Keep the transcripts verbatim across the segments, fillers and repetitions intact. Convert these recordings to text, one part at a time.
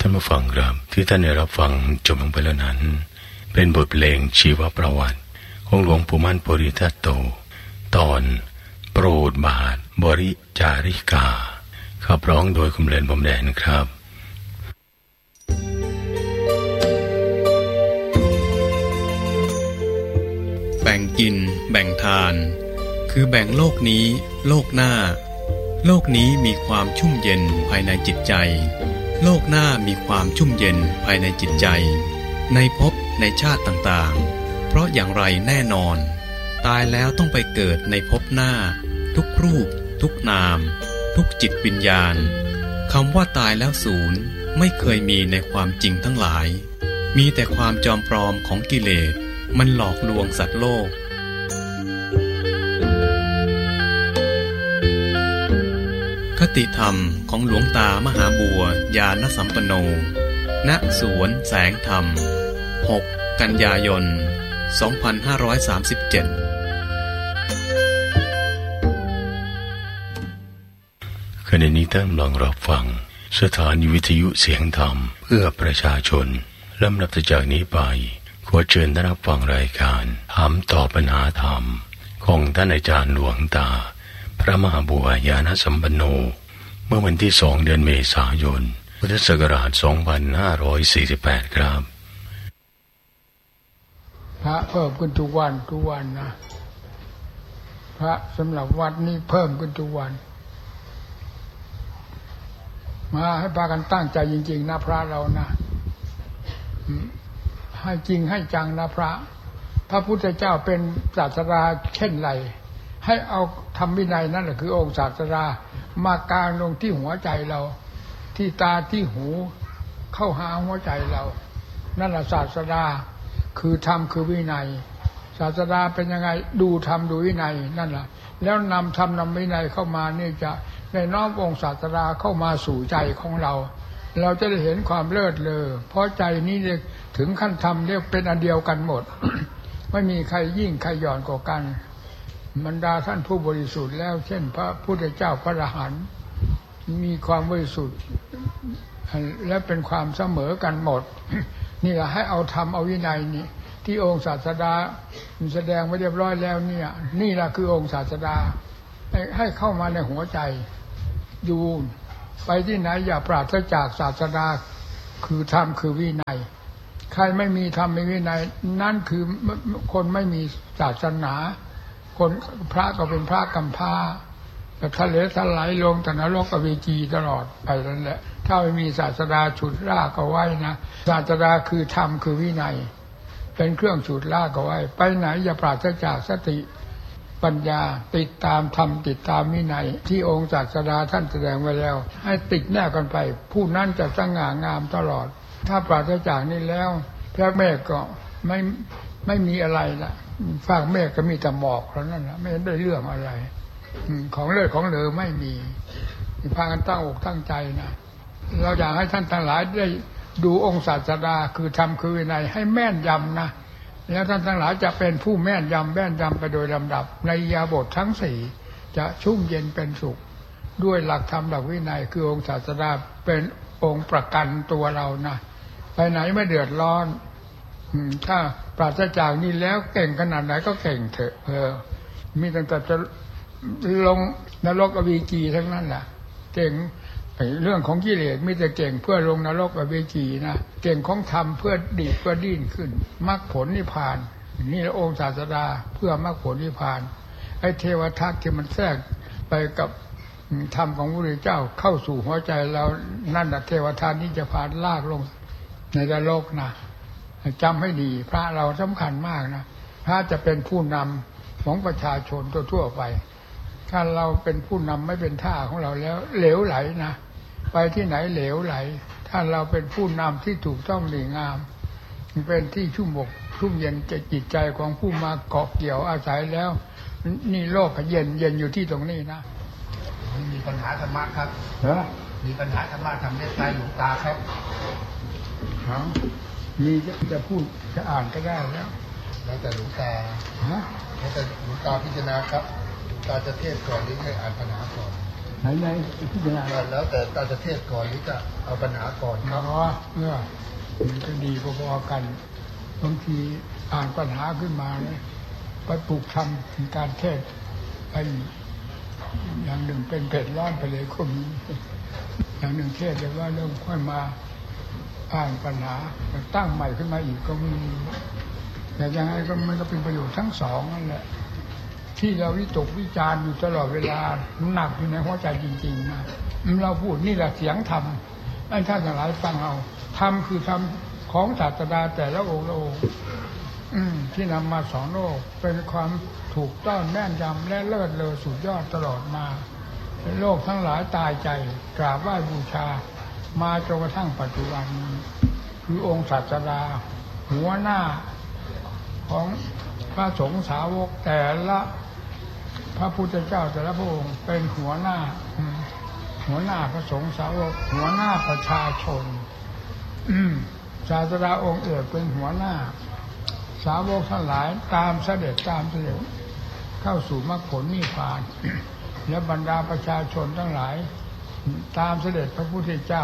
านผู้ฟังครับที่ท่านได้รับฟังจบลงไปแล้วนั้นเป็นบทเพลงชีวประวัติของหลวงปู่มั่นโพธิทัตโตตอนโปรดบาทบริจาริกาขับร้องโดยคุณเรนพรมแดนครับแบ่งกินแบ่งทานคือแบ่งโลกนี้โลกหน้าโลกนี้มีความชุ่มเย็นภายในจิตใจโลกหน้ามีความชุ่มเย็นภายในจิตใจในภพในชาติต่างๆเพราะอย่างไรแน่นอนตายแล้วต้องไปเกิดในภพหน้าทุกรูปทุกนามทุกจิตวิญญาณคำว่าตายแล้วศูนย์ไม่เคยมีในความจริงทั้งหลายมีแต่ความจอมปลอมของกิเลสมันหลอกลวงสัตว์โลกคติธรรมของหลวงตามหาบัวญาณสัมปันโนณสวนแสงธรรมหกกันยายนสองพันห้าร้อยสามสิบเจ็ดขณะนี้ท่านกำลังรับฟังสถานีวิทยุเสียงธรรมเพื่อประชาชนลำดับจากนี้ไปขอเชิญท่านรับฟังรายการถามตอบปัญหาธรรมของท่านอาจารย์หลวงตาพระมหาบัวญาณสัมปันโนเมื่อวันที่สองเดือนเมษายนพุทธศักราชสองพันห้าร้อยสี่สิบแปดครับพระเพิ่มขึ้นทุกวันทุกวันนะพระสำหรับวัดนี้เพิ่มขึ้นทุกวันมาให้พากันตั้งใจจริงๆนะพระเรานะให้จริงให้จังนะพระพระพุทธเจ้าเป็นศาสดาเช่นไรให้เอาธรรมวินัยนั่นแหละคือองค์ศาสดามากางลงที่หัวใจเราที่ตาที่หูเข้าหาหัวใจเรานั่นแหละศาสดาคือธรรมคือวินัยศาสดาเป็นยังไงดูธรรมดูวินัยนั่นแหละแล้วนำธรรมนำวินัยเข้ามานี่จะได้น้อมองค์ศาสดาเข้ามาสู่ใจของเราเราจะได้เห็นความเลิศเลอเพราะใจนี้ถึงขั้นธรรมเรียกเป็นอันเดียวกันหมด ไม่มีใครยิ่งใครหย่อนกว่ากันบรรดาท่านผู้บริสุทธิ์แล้วเช่นพระพุทธเจ้าพระอรหันต์มีความบริสุทธิ์และเป็นความเสมอกันหมด นี่แหละให้เอาธรรมเอาวินัยนี่ที่องค์ศาสดาแสดงไว้เรียบร้อยแล้วเนี่ยนี่แหละคือองค์ศาสดาให้เข้ามาในหัวใจอยู่ไปที่ไหนอย่าปราศจากศาสดาคือธรรมคือวินัยใครไม่มีธรรมไม่มีวินัยนั่นคือคนไม่มีศาสนาคนพระก็เป็นพระกำพร้าแต่ทะเลทลายลงแต่นรกอเวจีตลอดไปนั่นแหละถ้าไม่มีศาสดาฉุดลากเอาไว้นะศาสดาคือธรรมคือวินัยเป็นเครื่องฉุดลากเอาไว้ไปไหนอย่าปราศจากสติปัญญาติดตามธรรมติดตามวินัยที่องค์ศาสดาท่านแสดงไว้แล้วให้ติดแนบกันไปผู้นั้นจะสง่างามตลอดถ้าปราศจากนี้แล้วพระเมฆก็ไม่ไม่มีอะไรละฟากเมฆก็มีแต่หมอกเท่านั้นนะไม่ได้เรื่องอะไรของเลิศของเหลือไม่มีพากันตั้งอกตั้งใจนะเราอยากให้ท่านทั้งหลายได้ดูองค์ศาสดาคือธรรมคือวินัยให้แม่นยำนะแล้วท่านทั้งหลายจะเป็นผู้แม่นยำแม่นยำไปโดยลำดับในอิริยาบถทั้งสี่จะชุ่มเย็นเป็นสุขด้วยหลักธรรมหลักวินัยคือองค์ศาสดาเป็นองค์ประกันตัวเรานะไปไหนไม่เดือดร้อนถ้าปราศจากนี้แล้วเก่งขนาดไหนก็เก่งเถอะเออมีตั้งแต่จะลงนรกอเวจีทั้งนั้นแหละเก่งเรื่องของกิเลสมีแต่เก่งเพื่อลงนรกอเวจีนะเก่งของธรรมเพื่อดีเพื่อดิ้นขึ้นมรรคผลนิพพานนี่แหละองค์ศาสดาเพื่อมรรคผลนิพพานไอ้เทวทัตที่มันแทรกไปกับธรรมของพระพุทธเจ้าเข้าสู่หัวใจเรานั่นแหละเทวทัตนี่จะพาลากลงในนรกนะจำให้ดีพระเราสำคัญมากนะพระจะเป็นผู้นำของประชาชนทั่วๆไปถ้าเราเป็นผู้นำไม่เป็นท่าของเราแล้วเหลวไหลนะไปที่ไหนเหลวไหลถ้าเราเป็นผู้นำที่ถูกต้องดีงามเป็นที่ชุ่มอกชุ่มเย็นใจจิตใจของผู้มาเกาะเกี่ยวอาศัยแล้วนี่โลกเย็นเย็นอยู่ที่ตรงนี้นะมีปัญหาธรรมะครับมีปัญหาธรรมะทำเมตตาหลวงตาครับมีจะจะพูดจะอ่านก็ได้แล้วแล้วแต่หลวงตาแล้วแต่หลวงตาพิจารณาครับหลวงตาจะเทศก่อนหรือให้อ่านปัญหาก่อนไหนไหนพิจารณาแล้วแต่ตาจะเทศก่อนหรือจะเอาปัญหาก่อนครับอ๋อเมื่อมันก็ดีพอๆกันบางทีอ่านปัญหาขึ้นมาเนี่ยไปปลูกทำถึงการเทศไปอย่างหนึ่งเป็นเผ็ดร้อนไปเลยก็มีอย่างหนึ่งเทศเดี๋ยวว่าเริ่มค่อยมาอ่านปัญหาตั้งใหม่ขึ้นมาอีกก็มีแต่ยังไงก็มันก็เป็นประโยชน์ทั้งสองนั่นแหละที่เราวิตกวิจารณ์อยู่ตลอดเวลาหนักอยู่ในหัวใจจริงๆนะเราพูดนี่แหละเสียงธรรมให้ท่านทั้งหลายฟังเอาธรรมคือธรรมของศาสดาแต่ละองค์ละองค์ที่นำมาสอนโลกเป็นความถูกต้องแม่นยำและเลิศเลอสุดยอดตลอดมาโลกทั้งหลายตายใจกราบไหว้บูชามาจนกระทั่งปัจจุบันคือองค์ศาสดาหัวหน้าของพระสงฆ์สาวกแต่ละพระพุทธเจ้าแต่ละพระองค์เป็นหัวหน้าหัวหน้าพระสงฆ์สาวกหัวหน้าประชาชนศาสดาองค์เอกเป็นหัวหน้าสาวกทั้งหลายตามเสด็จตามเสด็จเข้าสู่มรรคผลนิพพานและบรรดาประชาชนทั้งหลายตามเสด็จพระพุทธเจ้า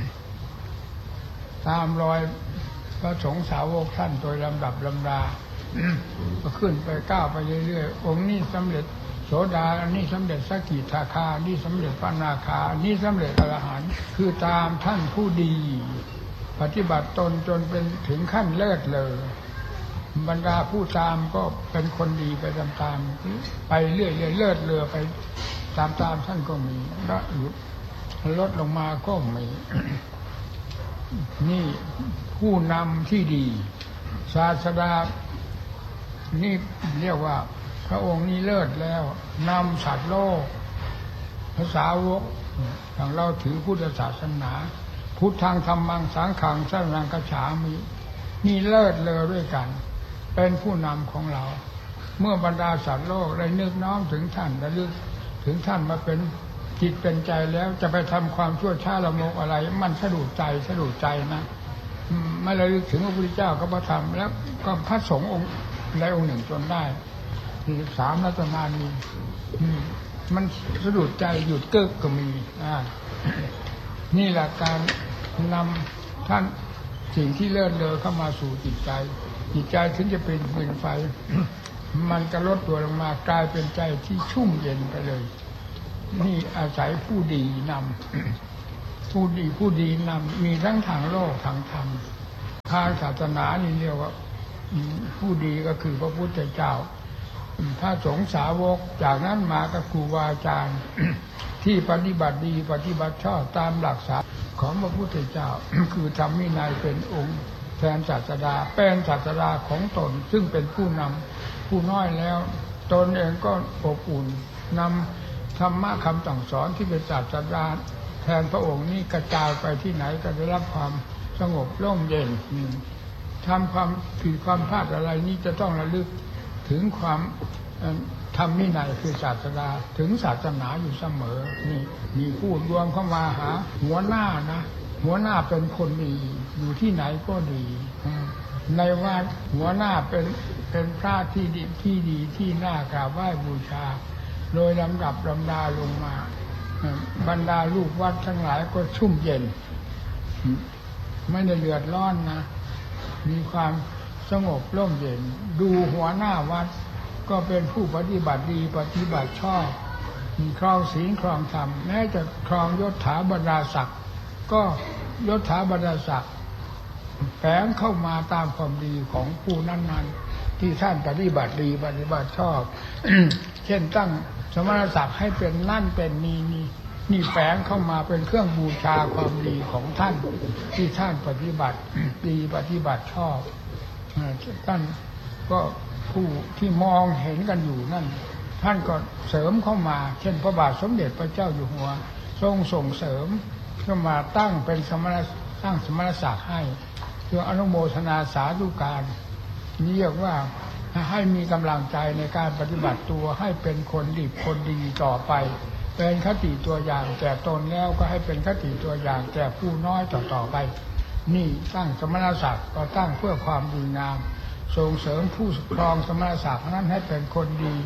ตามรอยพระสงฆ์สาวกท่านโดยลำดับลำดาก็ขึ้นไปก้าวไปเรื่อยๆองค์นี้สำเร็จโสดาอันนี้สำเร็จสกิทาคานี่สำเร็จพระนาคานี่สำเร็จอรหันต์คือตามท่านผู้ดีปฏิบัติตนจนเป็นถึงขั้นเลิศเลยบรรดาผู้ตามก็เป็นคนดีไปตามๆไปเรื่อยๆเลิศเลอไปตามๆท่านก็มีละหยุดลดลงมาก็มี นี่ผู้นำที่ดีศาสดานี่เรียกว่าพระองค์นี้เลิศแล้วนำสัตว์โลกภาษาวกอย่างเราถือพุทธศาสนาพุทธังธรรมังสังฆังสรณังคัจฉามินี่เลิศเลอด้วยกันเป็นผู้นำของเราเมื่อบรรดาสัตว์โลกได้นึกน้อมถึงท่านระลึกถึงท่านมาเป็นจิตเป็นใจแล้วจะไปทำความชั่วช้าละโมบอะไรมันสะดุดใจสะดุดใจนะไม่ระลึกถึงพระพุทธเจ้าก็มาทำแล้วก็พระสงฆ์องค์ใดองค์หนึ่งจนได้ที่สามรัตนานีมันสะดุดใจหยุดเกิกก็มีนี่แหละการนำท่านสิ่งที่เลิศเลอเข้ามาสู่จิตใจจิตใจถึงจะเป็นเหมือนไฟมันก็ลดตัวลงมากลายเป็นใจที่ชุ่มเย็นไปเลยนี่อาศัยผู้ดีนำผู้ดีผู้ดีนำมีทั้งทางโลกทางธรรมทางศาสนานี่เรียกว่าผู้ดีก็คือพระพุทธเจ้าพระสงฆ์สาวกจากนั้นมาก็ครูบาอาจารย์ที่ปฏิบัติดีปฏิบัติชอบตามหลักศาสนาของพระพุทธเจ้า คือธรรมวินัยเป็นองค์แทนศาสดาเป็นศาสดาของตนซึ่งเป็นผู้นำผู้น้อยแล้วตนเองก็อบอุ่นนำธรรมะคำสั่งสอนที่เป็นศาสดาแทนพระองค์นี้กระจายไปที่ไหนก็ได้รับความสงบร่มเย็นทำความผิดความพลาดอะไรนี้จะต้องระลึกถึงความธรรมวินัยคือศาสดาถึงศาสนาอยู่เสมอนี่มีพูดรวมเข้ามาหาหัวหน้านะหัวหน้าเป็นคนดีอยู่ที่ไหนก็ดีในว่าหัวหน้าเป็นเป็นพระที่ดีที่ดีที่น่ากราบไหว้บูชาโดยลำดับลำดาลงมาบรรดาลูกวัดทั้งหลายก็ชุ่มเย็นไม่ได้เดือดร้อนนะมีความสงบร่มเย็นดูหัวหน้าวัดก็เป็นผู้ปฏิบัติดีปฏิบัติชอบมีครองศีลครองธรรมแม้จะครองยศถาบรรดาศักดิ์ก็ยศถาบรรดาศักดิ์แฝงเข้ามาตามความดีของผู้นั้นๆที่ท่านปฏิบัติดีปฏิบัติชอบ เช่นตั้งสมณศักดิ์ให้เป็นนั่นเป็นนี่นี่นี่แฝงเข้ามาเป็นเครื่องบูชาความดีของท่านที่ท่านปฏิบัติดีปฏิบัติชอบท่านก็ผู้ที่มองเห็นกันอยู่นั่นท่านก็เสริมเข้ามาเช่นพระบาทสมเด็จพระเจ้าอยู่หัวทรงส่งเสริมเข้ามาตั้งเป็นสมณตั้งสมณศักดิ์ให้เพื่ออนุโมทนาสาธุการนี่เรียกว่าให้มีกำลังใจในการปฏิบัติตัวให้เป็นคนดีคนดีต่อไปเป็นคติตัวอย่างแก่ตนแล้วก็ให้เป็นคติตัวอย่างแก่ผู้น้อยต่อๆไปนี่ตั้งสมณศักดิ์ก็ตั้งเพื่อความดีงามส่งเสริมผู้ครองสมณศักดิ์นั้นให้เป็นคนดี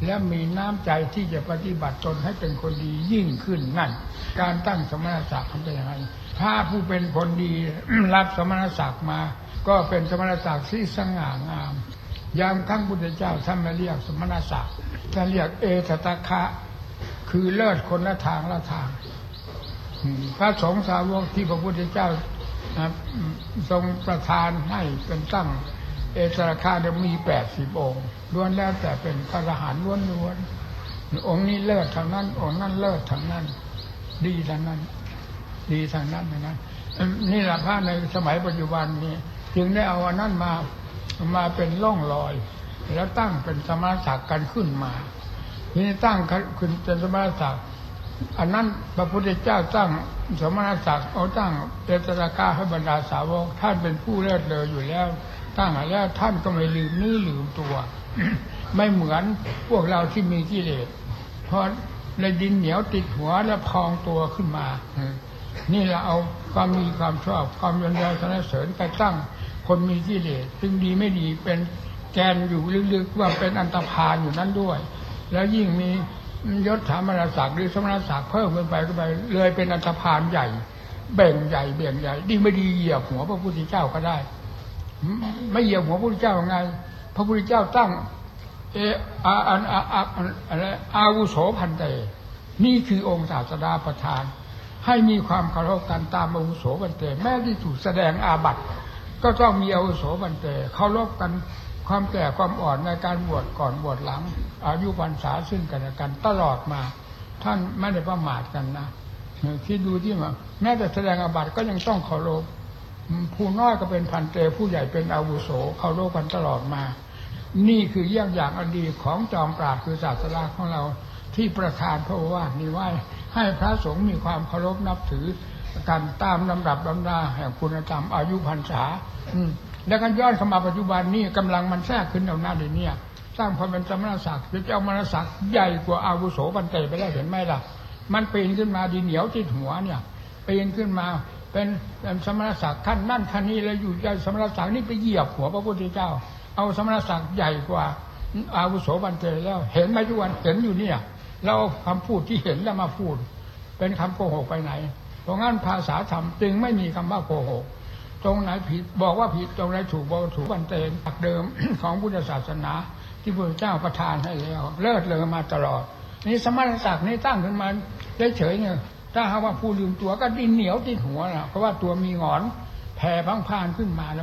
และมีน้ำใจที่จะปฏิบัติตนให้เป็นคนดียิ่งขึ้นนั่นการตั้งสมณศักดิ์เป็นยังไงถ้าผู้เป็นคนดีรับสมณศักดิ์มาก็เป็นสมณศักดิ์ที่สง่างามยามครั้งพุทธเจ้าท่านไม่เรียกสมณศักดิ์ท่านเรียกเอตตะคะคือเลิศคนละทางละทางพระสงฆ์สาวกที่พระพุทธเจ้าทรงประทานให้เป็นตั้งเอตตะคะจะมีแปดสิบองค์ล้วนแล้วแต่เป็นพระอรหันต์ล้วนๆองค์นี้เลิศทางนั้นองค์นั้นเลิศทางนั้นดีทางนั้นดีทางนั้นนะนี่แหละพระในสมัยปัจจุบันนี้จึงได้เอาอันนั้นมามาเป็นร่องรอยแล้วตั้งเป็นสมณศักดิ์กันขึ้นมาทีนี้ตั้งขึ้นเป็นสมณศักดิ์อันนั้นพระพุทธเจ้าตั้งสมณศักดิ์เอาตั้งเอตตะคะให้บรรดาสาวกท่านเป็นผู้เลิศเลออยู่แล้วตั้งแล้วท่านก็ไม่ลืมเนื้อลืมตัวไม่เหมือนพวกเราที่มีกิเลสเพราะในดินเหนียวติดหัวแล้วพองตัวขึ้นมานี่เราเอาความมีความชอบความยนยอสรรเสริญไปตั้งคนมีกิเลสซึ่งดีไม่ดีเป็นแกนอยู่ลึกๆว่าเป็นอันตพาลอยู่นั้นด้วยแล้วยิ่งมียศถามรศักดิ์หรือสมณศักดิ์เพิ่มขึ้นไปก็ไปเลยเป็นอันตพาลใหญ่แบ่งใหญ่เบี่ยงใหญ่ดีไม่ดีเหยียบหัวพระพุทธเจ้าก็ได้ไม่เหยียบหัวพระพุทธเจ้าไงพระพุทธเจ้าตั้งเออาอันอาอะไรอาวุโสพันเตนี่คือองค์ศาสดาประทานให้มีความเคารพกันตามอาวุโสพันเตแม้ที่ถูกแสดงอาบัติก็ต้องมีอาวุโสพันเตเคารพกันความแก่ความอ่อนในการบวชก่อนบวชหลังอายุพรรษาซึ่งกันและกันตลอดมาท่านไม่ได้ประมาทกันนะคิดดูที่ว่าแม้แต่แสดงอาบัติก็ยังต้องเคารพผู้น้อยก็เป็นพันเตผู้ใหญ่เป็นอาวุโสเคารพกันตลอดมานี่คือเยี่ยงอย่างอดีตของจอมปราบคือศาสดาของเราที่ประทานพระโอวาทนี้ไว้ให้พระสงฆ์มีความเคารพนับถือกันตามลำดับลำดาแห่งคุณธรรมอายุพรรษาแล้วก็ย้อนเข้ามาปัจจุบันนี้กำลังมันแทรกขึ้นเอาหน้าเดี๋ยวนี้สร้างความเป็นสมณศักดิ์จะเอามณศักดิ์ใหญ่กว่าอาวุโสพันเตไปได้เห็นไหมล่ะมันปีนขึ้นมาดีเหนียวติดหัวเนี่ยปีนขึ้นมาเป็นสมณศักดิ์ขั้นนั่นขั้นนี้แล้วอยู่ใจสมณศักดิ์นี่ไปเหยียบหัวพระพุทธเจ้าเอาสมณศักดิ์ใหญ่กว่าอาวุโสพันเตแล้วเห็นไหมทุกวันเห็นอยู่เนี่ยเราคำพูดที่เห็นแล้วมาพูดเป็นคำโกหกไปไหนเพราะงั้นภาษาธรรมจึงไม่มีคำว่าโกหกตรงไหนผิดบอกว่าผิดตรงไหนถูกบอกถูกพันเตจากเดิม ของพุทธศาสนาที่พระเจ้าประทานให้แล้วเลิศเลอมาตลอดนี่สมณศักดิ์นี่ตั้งขึ้นมาเฉยๆเนี่ยถ้าหากว่าผู้ลืมตัวก็ดินเหนียวติดหัวนะเพราะว่าตัวมีหงอนแผ่พังพานขึ้นมา